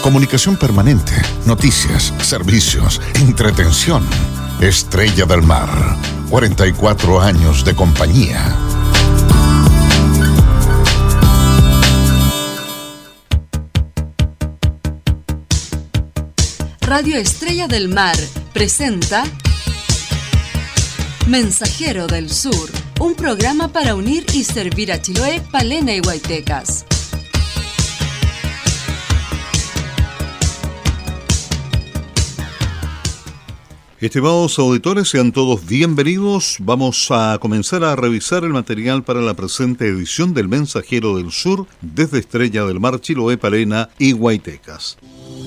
Comunicación permanente, noticias, servicios, entretención. Estrella del Mar, 44 años de compañía. Radio Estrella del Mar presenta Mensajero del Sur, un programa para unir y servir a Chiloé, Palena y Huaytecas. Estimados auditores, sean todos bienvenidos. Vamos a comenzar a revisar el material para la presente edición del Mensajero del Sur desde Estrella del Mar, Chiloé, Palena y Huaytecas.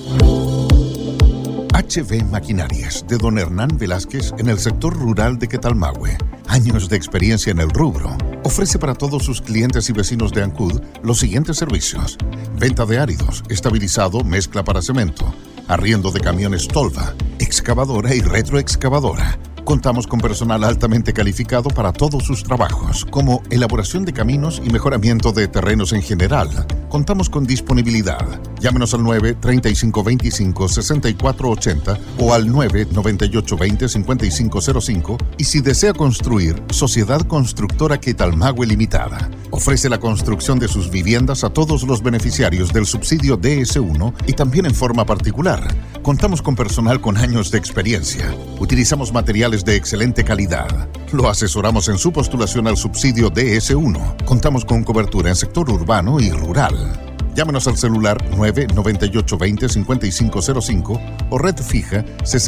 HB Maquinarias, de don Hernán Velázquez, en el sector rural de Quetalmahue. Años de experiencia en el rubro. Ofrece para todos sus clientes y vecinos de Ancud los siguientes servicios: venta de áridos, estabilizado, mezcla para cemento, arriendo de camiones Tolva, excavadora y retroexcavadora. Contamos con personal altamente calificado para todos sus trabajos, como elaboración de caminos y mejoramiento de terrenos en general. Contamos con disponibilidad. Llámenos al 9-3525-6480 o al 9-9820-5505 y si desea construir, Sociedad Constructora Quetalmahue Limitada. Ofrece la construcción de sus viviendas a todos los beneficiarios del subsidio DS1 y también en forma particular. Contamos con personal con años de experiencia. Utilizamos materiales de excelente calidad. Lo asesoramos en su postulación al subsidio DS1. Contamos con cobertura en sector urbano y rural. Llámenos al celular 9-9820-5505 o red fija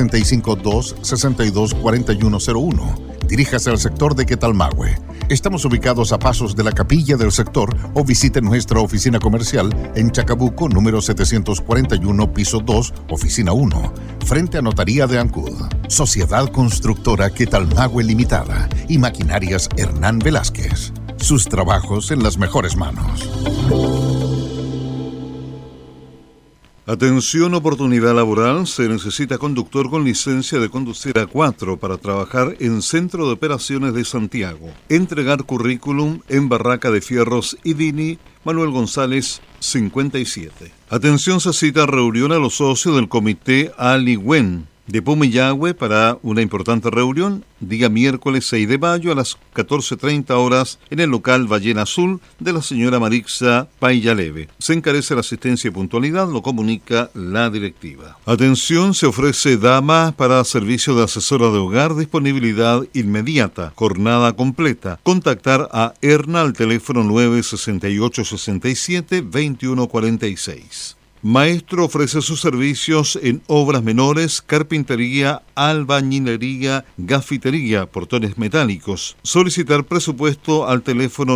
652-624101. Diríjase al sector de Quetalmahue. Estamos ubicados a pasos de la capilla del sector o visite nuestra oficina comercial en Chacabuco, número 741, piso 2, oficina 1, frente a Notaría de Ancud. Sociedad Constructora Quetalmahue Limitada y Maquinarias Hernán Velázquez. Sus trabajos en las mejores manos. Atención, oportunidad laboral. Se necesita conductor con licencia de conducir A4 para trabajar en Centro de Operaciones de Santiago. Entregar currículum en Barraca de Fierros y Dini, Manuel González, 57. Atención, se cita reunión a los socios del Comité Aligüen de Pumillahue para una importante reunión, día miércoles 6 de mayo a las 14:30 horas en el local Ballena Azul de la señora Marixa Paillaleve. Se encarece la asistencia y puntualidad, lo comunica la directiva. Atención, se ofrece dama para servicio de asesora de hogar, disponibilidad inmediata, jornada completa. Contactar a Erna al teléfono 968-67-2146. Maestro ofrece sus servicios en obras menores, carpintería, albañilería, gafitería, portones metálicos. Solicitar presupuesto al teléfono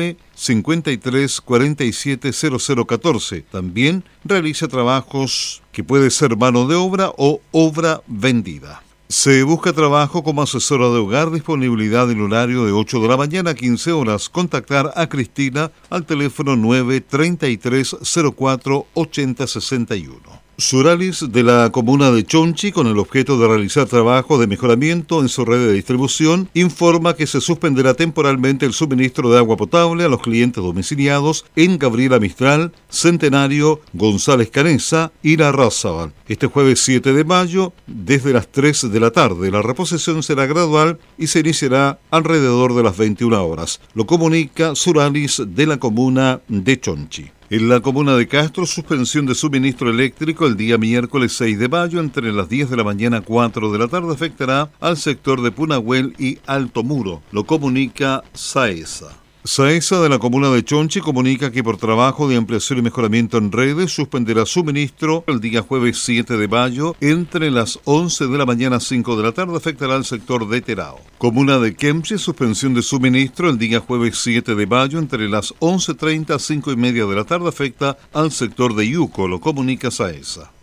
953-470014. También realiza trabajos que puede ser mano de obra o obra vendida. Se busca trabajo como asesora de hogar, disponibilidad en horario de 8 de la mañana a 15 horas. Contactar a Cristina al teléfono 933-04-8061. Suralis de la comuna de Chonchi, con el objeto de realizar trabajo de mejoramiento en su red de distribución, informa que se suspenderá temporalmente el suministro de agua potable a los clientes domiciliados en Gabriela Mistral, Centenario, González Canesa y La Rázaval. Este jueves 7 de mayo, desde las 3 de la tarde, la reposición será gradual y se iniciará alrededor de las 21 horas. Lo comunica Suralis de la comuna de Chonchi. En la comuna de Castro, suspensión de suministro eléctrico el día miércoles 6 de mayo entre las 10 de la mañana a 4 de la tarde afectará al sector de Punahuel y Alto Muro. Lo comunica SAESA. SAESA de la comuna de Chonchi comunica que por trabajo de ampliación y mejoramiento en redes suspenderá suministro el día jueves 7 de mayo entre las 11 de la mañana a 5 de la tarde afectará al sector de Terao. Comuna de Kemchi, suspensión de suministro el día jueves 7 de mayo entre las 11:30 a 5:30 de la tarde afecta al sector de Yuco, lo comunica SAESA.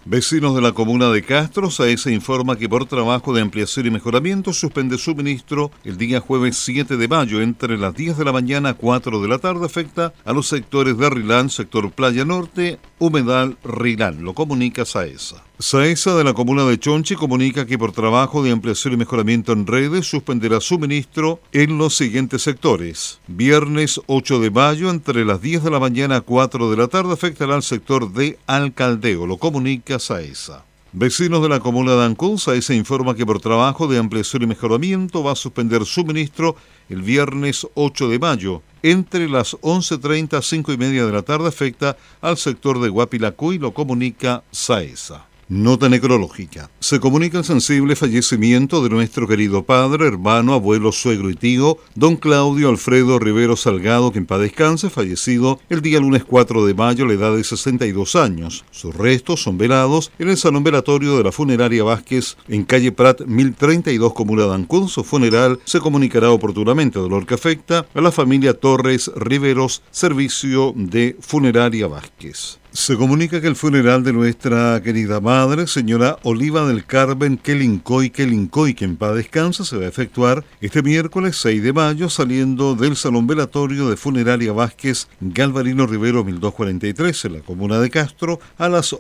Vecinos de la comuna de Castro, SAESA informa que por trabajo de ampliación y mejoramiento suspende suministro el día jueves 7 de mayo entre las 10 de la mañana a 4 de la tarde. Afecta a los sectores de Rilán, sector Playa Norte, Humedal, Rilán. Lo comunica SAESA. SAESA de la comuna de Chonchi comunica que por trabajo de ampliación y mejoramiento en redes suspenderá suministro en los siguientes sectores. Viernes 8 de mayo entre las 10 de la mañana a 4 de la tarde afectará al sector de Alcaldeo. Lo comunica SAESA. Vecinos de la comuna de Ancud, SAESA informa que por trabajo de ampliación y mejoramiento va a suspender suministro el viernes 8 de mayo. Entre las 11:30 a 5:30 de la tarde afecta al sector de Guapilacuy. Lo comunica SAESA. Nota necrológica. Se comunica el sensible fallecimiento de nuestro querido padre, hermano, abuelo, suegro y tío, don Claudio Alfredo Rivero Salgado, que en paz descanse, fallecido el día lunes 4 de mayo a la edad de 62 años. Sus restos son velados en el salón velatorio de la funeraria Vázquez, en calle Prat 1032, comuna de Ancud. Su funeral se comunicará oportunamente, dolor que afecta a la familia Torres Riveros, servicio de funeraria Vázquez. Se comunica que el funeral de nuestra querida madre, señora Oliva del Carmen Kelincoy, que en paz descansa, se va a efectuar este miércoles 6 de mayo saliendo del salón velatorio de funeraria Vázquez, Galvarino Rivero 1243, en la comuna de Castro, a las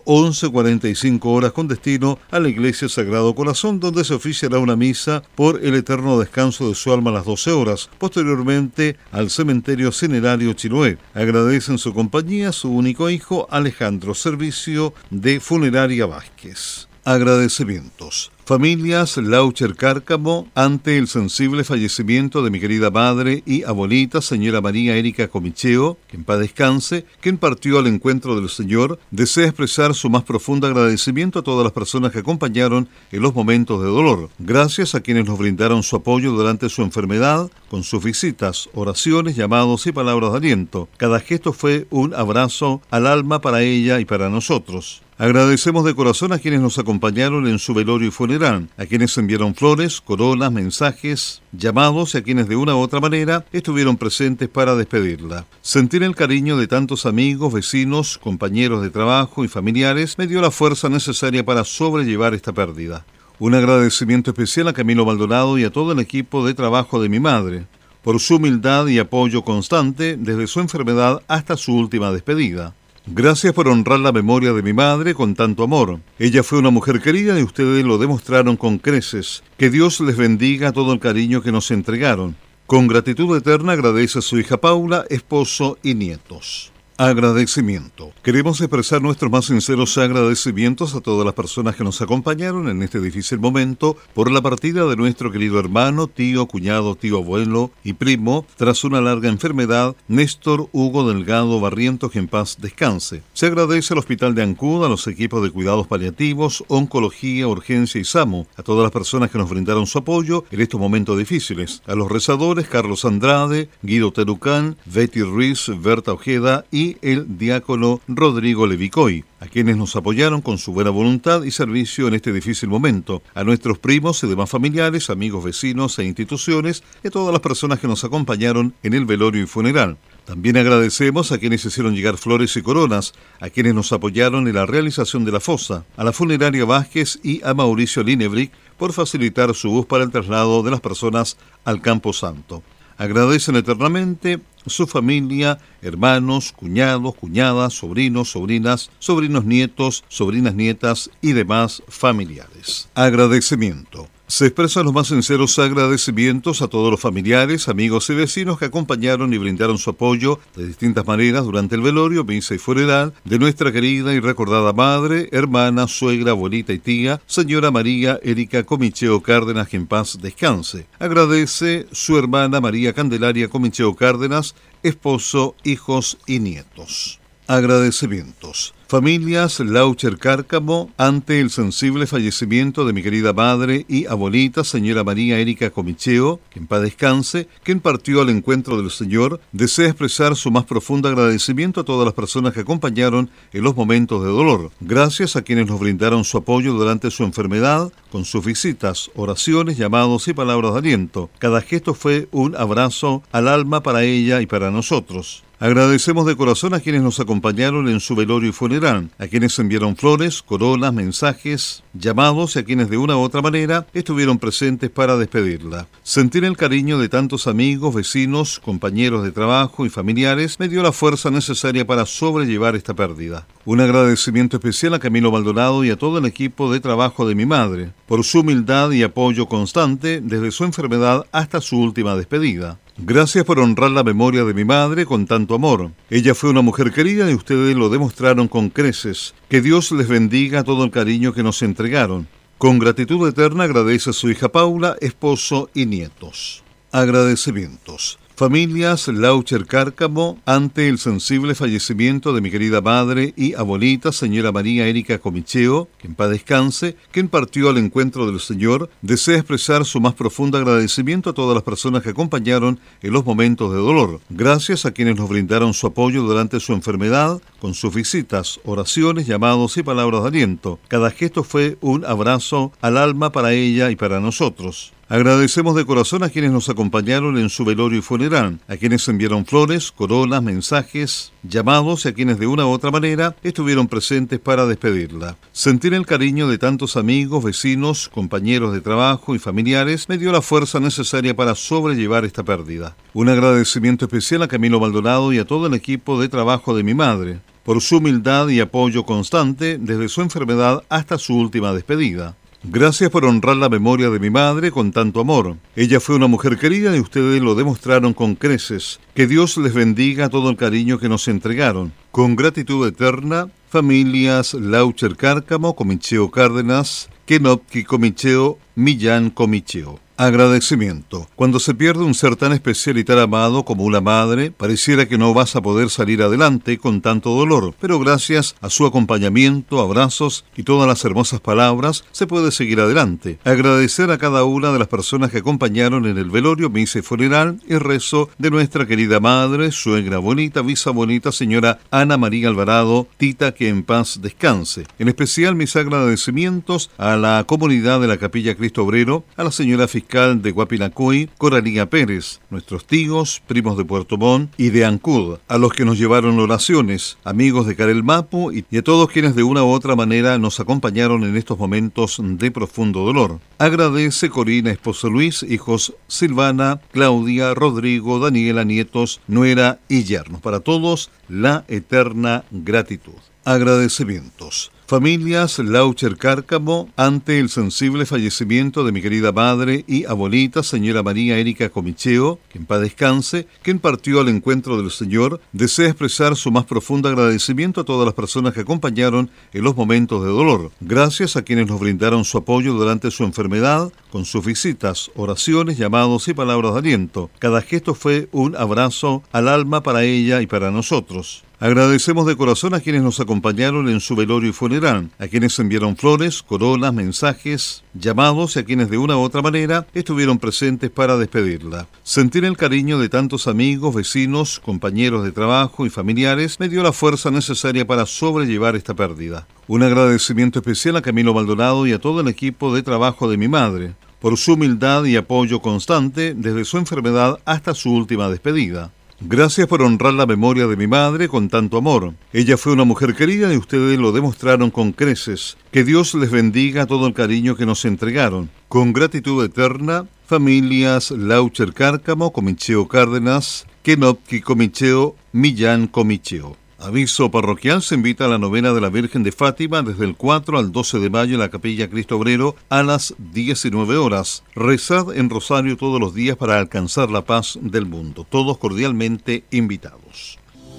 11:45 horas con destino a la iglesia Sagrado Corazón, donde se oficiará una misa por el eterno descanso de su alma a las 12 horas. Posteriormente al cementerio cinerario Chiloé. Agradecen su compañía su único hijo, Alejandro, servicio de funeraria Vázquez. Agradecimientos. Familias Laucher Cárcamo, ante el sensible fallecimiento de mi querida madre y abuelita, señora María Erika Comicheo, que en paz descanse, quien partió al encuentro del Señor, desea expresar su más profundo agradecimiento a todas las personas que acompañaron en los momentos de dolor. Gracias a quienes nos brindaron su apoyo durante su enfermedad, con sus visitas, oraciones, llamados y palabras de aliento. Cada gesto fue un abrazo al alma para ella y para nosotros. Agradecemos de corazón a quienes nos acompañaron en su velorio y funeral, a quienes enviaron flores, coronas, mensajes, llamados y a quienes de una u otra manera estuvieron presentes para despedirla. Sentir el cariño de tantos amigos, vecinos, compañeros de trabajo y familiares me dio la fuerza necesaria para sobrellevar esta pérdida. Un agradecimiento especial a Camilo Maldonado y a todo el equipo de trabajo de mi madre, por su humildad y apoyo constante desde su enfermedad hasta su última despedida. Gracias por honrar la memoria de mi madre con tanto amor. Ella fue una mujer querida y ustedes lo demostraron con creces. Que Dios les bendiga todo el cariño que nos entregaron. Con gratitud eterna agradece a su hija Paula, esposo y nietos. Agradecimiento. Queremos expresar nuestros más sinceros agradecimientos a todas las personas que nos acompañaron en este difícil momento por la partida de nuestro querido hermano, tío, cuñado, tío abuelo y primo, tras una larga enfermedad, Néstor Hugo Delgado Barrientos, que en paz descanse. Se agradece al Hospital de Ancud, a los equipos de cuidados paliativos, oncología, urgencia y SAMU, a todas las personas que nos brindaron su apoyo en estos momentos difíciles, a los rezadores Carlos Andrade, Guido Terucán, Betty Ruiz, Berta Ojeda y el diácono Rodrigo Levicoy, a quienes nos apoyaron con su buena voluntad y servicio en este difícil momento, a nuestros primos y demás familiares, amigos, vecinos e instituciones, y a todas las personas que nos acompañaron en el velorio y funeral. También agradecemos a quienes hicieron llegar flores y coronas, a quienes nos apoyaron en la realización de la fosa, a la funeraria Vázquez y a Mauricio Linebrick por facilitar su bus para el traslado de las personas al Campo Santo. Agradecen eternamente su familia, hermanos, cuñados, cuñadas, sobrinos, sobrinas, sobrinos nietos, sobrinas nietas y demás familiares. Agradecimiento. Se expresan los más sinceros agradecimientos a todos los familiares, amigos y vecinos que acompañaron y brindaron su apoyo de distintas maneras durante el velorio, misa y funeral de nuestra querida y recordada madre, hermana, suegra, abuelita y tía, señora María Erika Comicheo Cárdenas, que en paz descanse. Agradece su hermana María Candelaria Comicheo Cárdenas, esposo, hijos y nietos. Agradecimientos. Familias Laucher Cárcamo, ante el sensible fallecimiento de mi querida madre y abuelita, señora María Erika Comicheo, que en paz descanse, quien partió al encuentro del Señor, desea expresar su más profundo agradecimiento a todas las personas que acompañaron en los momentos de dolor. Gracias a quienes nos brindaron su apoyo durante su enfermedad, con sus visitas, oraciones, llamados y palabras de aliento. Cada gesto fue un abrazo al alma para ella y para nosotros. Agradecemos de corazón a quienes nos acompañaron en su velorio y funeral, a quienes enviaron flores, coronas, mensajes, llamados y a quienes de una u otra manera estuvieron presentes para despedirla. Sentir el cariño de tantos amigos, vecinos, compañeros de trabajo y familiares me dio la fuerza necesaria para sobrellevar esta pérdida. Un agradecimiento especial a Camilo Maldonado y a todo el equipo de trabajo de mi madre, por su humildad y apoyo constante desde su enfermedad hasta su última despedida. Gracias por honrar la memoria de mi madre con tanto amor. Ella fue una mujer querida y ustedes lo demostraron con creces. Que Dios les bendiga todo el cariño que nos entregaron. Con gratitud eterna agradece a su hija Paula, esposo y nietos. Agradecimientos. Familias Laucher Cárcamo, ante el sensible fallecimiento de mi querida madre y abuelita, señora María Erika Comicheo, que en paz descanse, quien partió al encuentro del Señor, desea expresar su más profundo agradecimiento a todas las personas que acompañaron en los momentos de dolor. Gracias a quienes nos brindaron su apoyo durante su enfermedad, con sus visitas, oraciones, llamados y palabras de aliento. Cada gesto fue un abrazo al alma para ella y para nosotros. Agradecemos de corazón a quienes nos acompañaron en su velorio y funeral, a quienes enviaron flores, coronas, mensajes, llamados y a quienes de una u otra manera estuvieron presentes para despedirla. Sentir el cariño de tantos amigos, vecinos, compañeros de trabajo y familiares me dio la fuerza necesaria para sobrellevar esta pérdida. Un agradecimiento especial a Camilo Maldonado y a todo el equipo de trabajo de mi madre, por su humildad y apoyo constante desde su enfermedad hasta su última despedida. Gracias por honrar la memoria de mi madre con tanto amor. Ella fue una mujer querida y ustedes lo demostraron con creces. Que Dios les bendiga todo el cariño que nos entregaron. Con gratitud eterna, familias Laucher Cárcamo, Comicheo Cárdenas, Kenopki Comicheo, Millán Comicheo. Agradecimiento. Cuando se pierde un ser tan especial y tan amado como una madre, pareciera que no vas a poder salir adelante con tanto dolor, pero gracias a su acompañamiento, abrazos y todas las hermosas palabras, se puede seguir adelante. Agradecer a cada una de las personas que acompañaron en el velorio, misa y funeral y rezo de nuestra querida madre, suegra bonita, bisabuelita, señora Ana María Alvarado, Tita, que en paz descanse. En especial mis agradecimientos a la comunidad de la Capilla Cristo Obrero, a la señora fiscal de Guapinacuy, Coralía Pérez, nuestros tíos, primos de Puerto Montt y de Ancud, a los que nos llevaron oraciones, amigos de Carel Mapu y a todos quienes de una u otra manera nos acompañaron en estos momentos de profundo dolor. Agradece Corina, esposo Luis, hijos Silvana, Claudia, Rodrigo, Daniela, nietos, nuera y yernos. Para todos, la eterna gratitud. Agradecimientos. Familias Laucher Cárcamo, ante el sensible fallecimiento de mi querida madre y abuelita, señora María Erika Comicheo, que en paz descanse, quien partió al encuentro del Señor, desea expresar su más profundo agradecimiento a todas las personas que acompañaron en los momentos de dolor. Gracias a quienes nos brindaron su apoyo durante su enfermedad, con sus visitas, oraciones, llamados y palabras de aliento. Cada gesto fue un abrazo al alma para ella y para nosotros. Agradecemos de corazón a quienes nos acompañaron en su velorio y funeral, a quienes enviaron flores, coronas, mensajes, llamados y a quienes de una u otra manera estuvieron presentes para despedirla. Sentir el cariño de tantos amigos, vecinos, compañeros de trabajo y familiares me dio la fuerza necesaria para sobrellevar esta pérdida. Un agradecimiento especial a Camilo Maldonado y a todo el equipo de trabajo de mi madre, por su humildad y apoyo constante desde su enfermedad hasta su última despedida. Gracias por honrar la memoria de mi madre con tanto amor. Ella fue una mujer querida y ustedes lo demostraron con creces. Que Dios les bendiga todo el cariño que nos entregaron. Con gratitud eterna, familias Laucher Cárcamo, Comicheo Cárdenas, Kenopki Comicheo, Millán Comicheo. Aviso parroquial: se invita a la novena de la Virgen de Fátima desde el 4 al 12 de mayo en la Capilla Cristo Obrero a las 19 horas. Rezad en rosario todos los días para alcanzar la paz del mundo. Todos cordialmente invitados.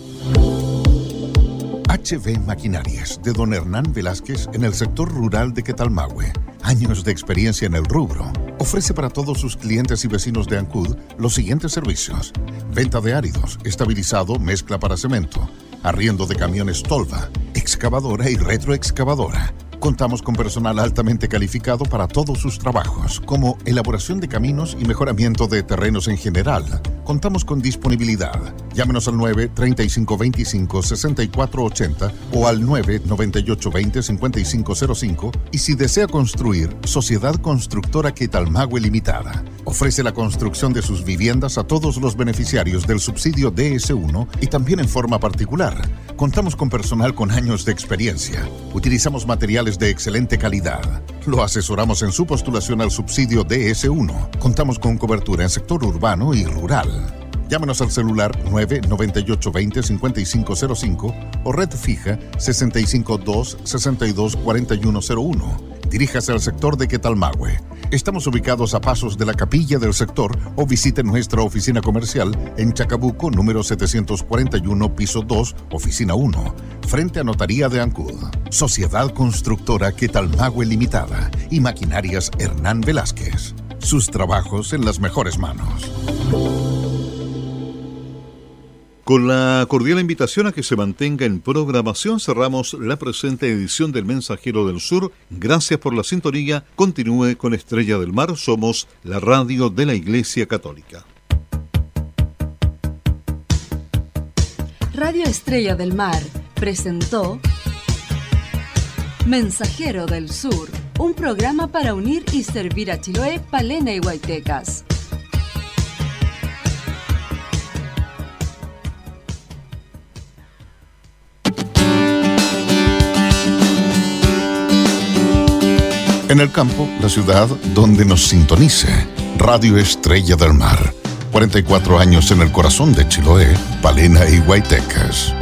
HB Maquinarias, de don Hernán Velázquez, en el sector rural de Quetalmahue. Años de experiencia en el rubro. Ofrece para todos sus clientes y vecinos de Ancud los siguientes servicios: venta de áridos, estabilizado, mezcla para cemento, arriendo de camiones Tolva, excavadora y retroexcavadora. Contamos con personal altamente calificado para todos sus trabajos, como elaboración de caminos y mejoramiento de terrenos en general, Contamos con disponibilidad. Llámenos al 9-3525-6480 o al 9-9820-5505 y si desea construir, Sociedad Constructora Quetalmahue Limitada ofrece la construcción de sus viviendas a todos los beneficiarios del subsidio DS1 y también en forma particular. Contamos con personal con años de experiencia. Utilizamos materiales de excelente calidad. Lo asesoramos en su postulación al subsidio DS1. Contamos con cobertura en sector urbano y rural. Llámenos al celular 998-20-5505 o red fija 652-624101. Diríjase al sector de Quetalmahue. Estamos ubicados a pasos de la capilla del sector o visite nuestra oficina comercial en Chacabuco, número 741, piso 2, oficina 1, frente a Notaría de Ancud. Sociedad Constructora Quetalmahue Limitada y Maquinarias Hernán Velázquez. Sus trabajos en las mejores manos. Con la cordial invitación a que se mantenga en programación, cerramos la presente edición del Mensajero del Sur. Gracias por la sintonía. Continúe con Estrella del Mar. Somos la radio de la Iglesia Católica. Radio Estrella del Mar presentó Mensajero del Sur, un programa para unir y servir a Chiloé, Palena y Huaytecas. En el campo, la ciudad donde nos sintonice. Radio Estrella del Mar. 44 años en el corazón de Chiloé, Palena y Huaytecas.